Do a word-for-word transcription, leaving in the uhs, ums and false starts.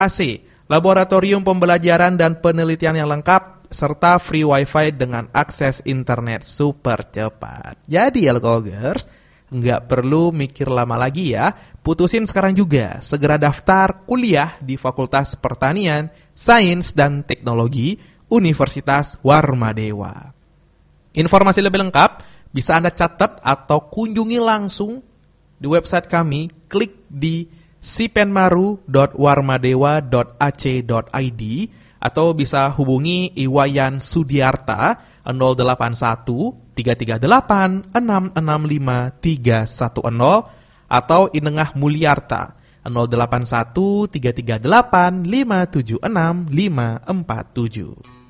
A C, laboratorium pembelajaran dan penelitian yang lengkap, serta free wifi dengan akses internet super cepat. Jadi Elkogers, nggak perlu mikir lama lagi ya, putusin sekarang juga. Segera daftar kuliah di Fakultas Pertanian, Sains dan Teknologi Universitas Warmadewa. Informasi lebih lengkap bisa Anda catat atau kunjungi langsung di website kami, klik di sipenmaru dot warmadewa dot a c dot i d atau bisa hubungi Iwayan Sudiarta nol delapan satu tiga tiga delapan enam enam lima tiga satu nol atau Inengah Mulyarta nol delapan satu tiga tiga delapan lima tujuh enam lima empat tujuh.